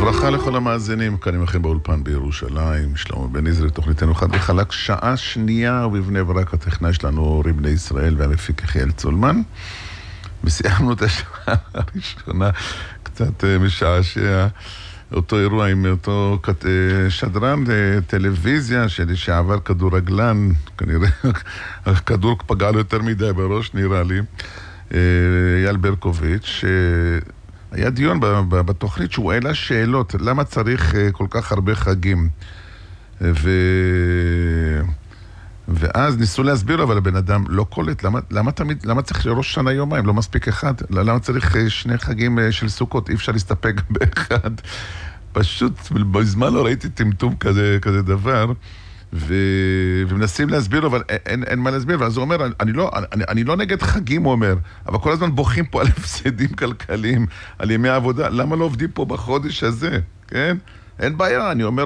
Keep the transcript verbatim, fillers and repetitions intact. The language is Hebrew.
וברכה לכל המאזינים, כאן עמכם באולפן בירושלים, שלמה בן עזרי, תוכניתנו חד וחלק, שעה שנייה, ובבני ברק הטכנאי שלנו אורי בני ישראל והמפיק יחיאל צולמן. וסיימנו את השעה הראשונה, קצת משעשע, אותו אירוע עם אותו שדרן טלוויזיה שלי שעבר כדורגלן, כנראה הכדור פגע לו יותר מדי בראש נראה לי, אייל ברקוביץ', היה דיון בתוכנית שהוא העלה שאלות, למה צריך כל כך הרבה חגים? ו... ואז ניסו להסביר לו, אבל הבן אדם לא קולט, למה, למה, תמיד, למה צריך ראש שנה יומיים, לא מספיק אחד? למה צריך שני חגים של סוכות, אי אפשר להסתפק באחד? פשוט, בזמן לא ראיתי טמטום כזה, כזה דבר, ו... ומנסים להסביר לו, אבל אין, אין מה להסביר, ואז הוא אומר, אני לא, אני, אני לא נגד חגים, הוא אומר, אבל כל הזמן בוכים פה על הפסדים כלכליים, על ימי העבודה, למה לא עובדים פה בחודש הזה, כן? אין בעיה, אני אומר,